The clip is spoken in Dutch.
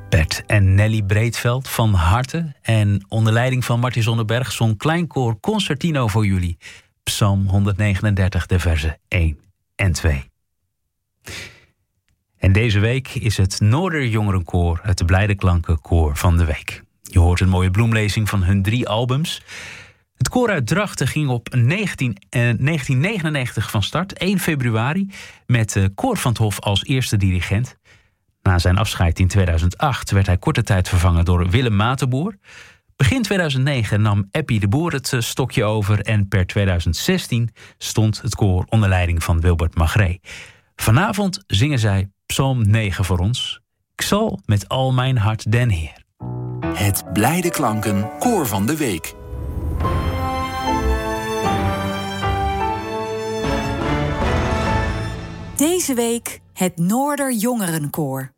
Bert en Nelly Breedveld, van harte. En onder leiding van Martin Zonderberg zong Kleinkoor Concertino voor jullie. Psalm 139, de versen 1 en 2. En deze week is het Noorderjongerenkoor het Blijde Klanken Koor van de week. Je hoort een mooie bloemlezing van hun 3 albums. Het koor uit Drachten ging op 1999 van start, 1 februari... met Cor van 't Hof als eerste dirigent. Na zijn afscheid in 2008 werd hij korte tijd vervangen door Willem Matenboer. Begin 2009 nam Eppie de Boer het stokje over... en per 2016 stond het koor onder leiding van Wilbert Magré. Vanavond zingen zij Psalm 9 voor ons. Ik zal met al mijn hart den Heer. Het Blijde Klanken Koor van de Week. Deze week het Noorderjongerenkoor.